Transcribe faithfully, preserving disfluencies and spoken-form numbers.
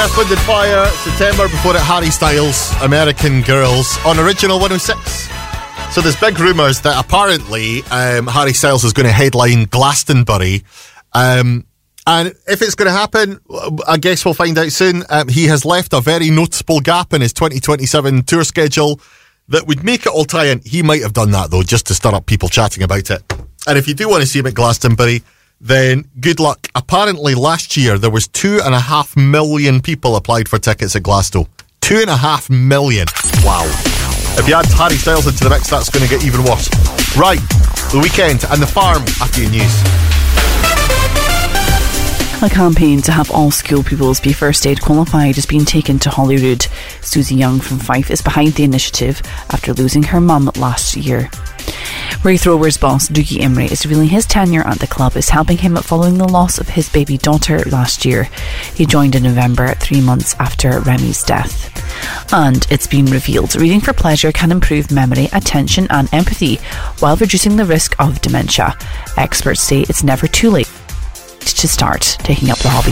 Earth, Wind and Fire, September. Before it, Harry Styles, American Girls, on Original one oh six. So there's big rumours that apparently um, Harry Styles is going to headline Glastonbury. Um, and if it's going to happen, I guess we'll find out soon. Um, he has left a very noticeable gap in his twenty twenty-seven tour schedule that would make it all tie in. He might have done that, though, just to stir up people chatting about it. And if you do want to see him at Glastonbury, then good luck. Apparently last year there was two and a half million people applied for tickets at Glasgow. Two and a half million. Wow. If you add Harry Styles into the mix, that's going to get even worse. Right, The Weeknd and The Farm after your news. A campaign to have all school pupils be first aid qualified is being taken to Holyrood. Susie Young from Fife is behind the initiative after losing her mum last year. Wraith Rovers boss Dougie Imrie is revealing his tenure at the club is helping him following the loss of his baby daughter last year. He joined in November, three months after Remy's death. And it's been revealed reading for pleasure can improve memory, attention and empathy while reducing the risk of dementia. Experts say it's never too late to start taking up the hobby.